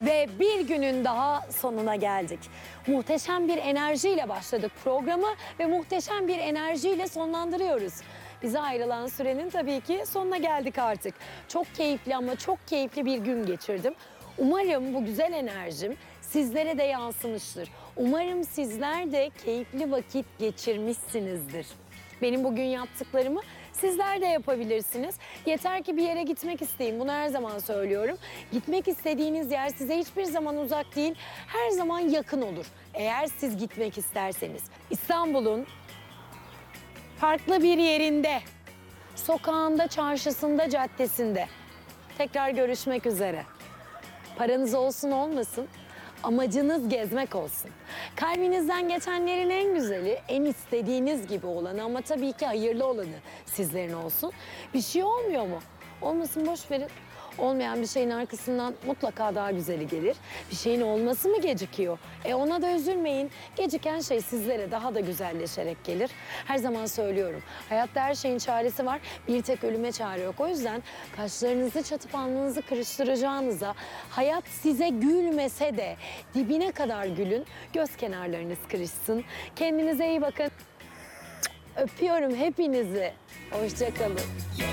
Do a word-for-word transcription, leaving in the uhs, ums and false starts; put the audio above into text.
Ve bir günün daha sonuna geldik. Muhteşem bir enerjiyle başladık programı ve muhteşem bir enerjiyle sonlandırıyoruz. Bize ayrılan sürenin tabii ki sonuna geldik artık. Çok keyifli ama çok keyifli bir gün geçirdim. Umarım bu güzel enerjim sizlere de yansımıştır. Umarım sizler de keyifli vakit geçirmişsinizdir. Benim bugün yaptıklarımı sizler de yapabilirsiniz. Yeter ki bir yere gitmek isteyin. Bunu her zaman söylüyorum. Gitmek istediğiniz yer size hiçbir zaman uzak değil, her zaman yakın olur. Eğer siz gitmek isterseniz. İstanbul'un farklı bir yerinde, sokağında, çarşısında, caddesinde tekrar görüşmek üzere. Paranız olsun olmasın, amacınız gezmek olsun. Kalbinizden geçenlerin en güzeli, en istediğiniz gibi olanı ama tabii ki hayırlı olanı sizlerin olsun. Bir şey olmuyor mu? Olmasın, boş verin. Olmayan bir şeyin arkasından mutlaka daha güzeli gelir. Bir şeyin olması mı gecikiyor? E ona da üzülmeyin. Geciken şey sizlere daha da güzelleşerek gelir. Her zaman söylüyorum. Hayatta her şeyin çaresi var. Bir tek ölüme çare yok. O yüzden kaşlarınızı çatıp alnınızı kırıştıracağınıza, hayat size gülmese de dibine kadar gülün. Göz kenarlarınız kırışsın. Kendinize iyi bakın. Öpüyorum hepinizi. Hoşça kalın.